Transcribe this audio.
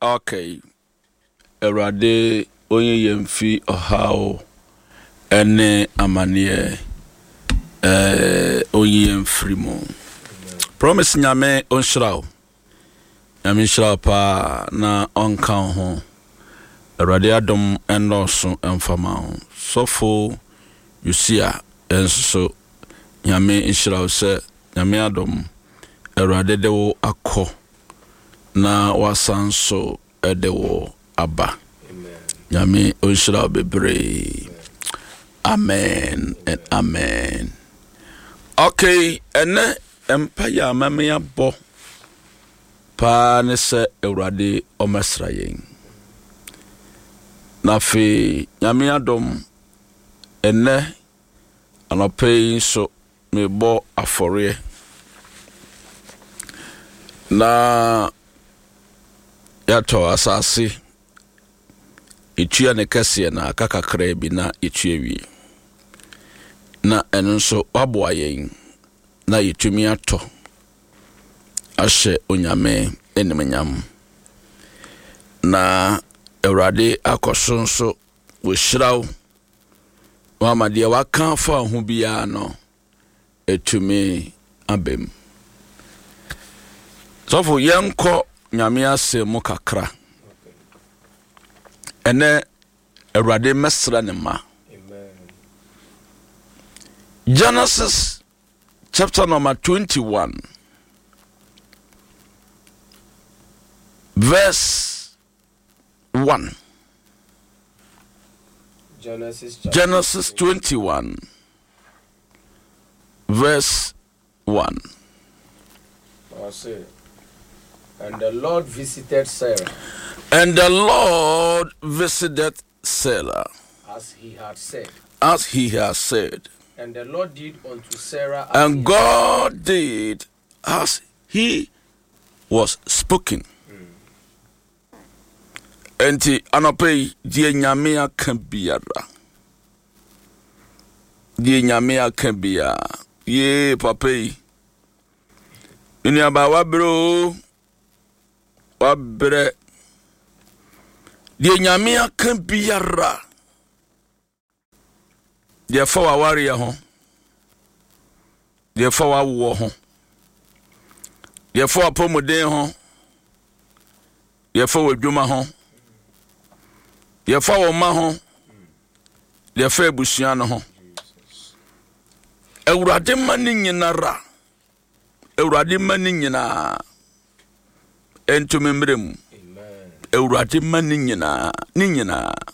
Okay. Erade onye yemfi ohao ene amanie onye yemfri mo. Promise nyame onshraw. Nyame shraw pa na onka ho. Erade adom endoso emfama ho. Sofo yusia enso nyame nshraw se nyame adom erade dewo akọ na wasanso edewo aba. Nyame onshira bebre. Amen and amen. Okay, ene empire mamaya bo pa ne se Ewurade omesra yen. Na fe nyame adom ene anope so me bo afore na yato asase etua ne kase na akakakra bi na etua wi na enso wabo ayen na yetumi ato ahye onyame enemnyam na Ewurade akosonso wo hyiraw wa made waka fa ho bia no etumi abem. Sofo yenko nyame ase mo kakra ene Ewurade mesra ne ma. Genesis chapter number 21 verse 1. Genesis 21 verse 1. And the Lord visited Sarah. And the Lord visited Sarah. As he had said. As he has said. And the Lord did unto Sarah. And God did as he was spoken. Enti anope die nyame aka biara. Die nyame aka biara. Ye papai. Ini aba wabro. Wabre. Die nyame aka biara. Die fa waware ho. Die fa wawo ho. Die fa apomuden ho. Die fa wadwuma ho. Die fa wo ma ho. Die fa ebusua no ho. Ewurade mani nyinara. Ewurade mani nyina. Entumi mbrem. Ewurade mani nyina. Ni nyina.